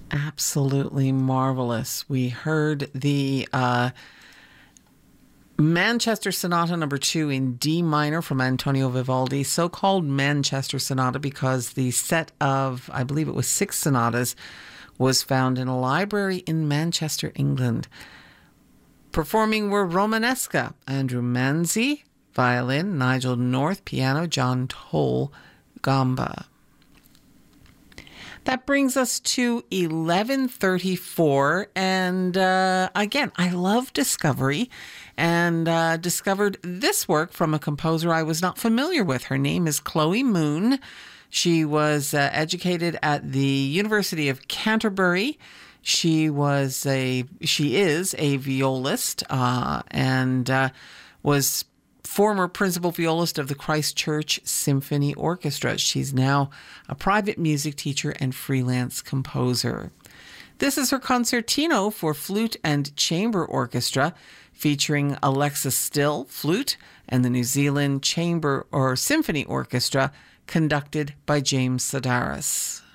Absolutely marvelous. We heard the Manchester Sonata number 2 in D minor from Antonio Vivaldi, so-called Manchester Sonata because the set of, I believe it was 6 sonatas, was found in a library in Manchester, England. Performing were Romanesca, Andrew Manzi, violin, Nigel North, piano, John Toll, gamba. That brings us to 11:34, and again, I love discovery, and discovered this work from a composer I was not familiar with. Her name is Chloe Moon. She was educated at the University of Canterbury. She is a violist, and was former principal violist of the Christchurch Symphony Orchestra. She's now a private music teacher and freelance composer. This is her concertino for flute and chamber orchestra, featuring Alexa Still, flute, and the New Zealand Chamber or Symphony Orchestra, conducted by James Sedaris.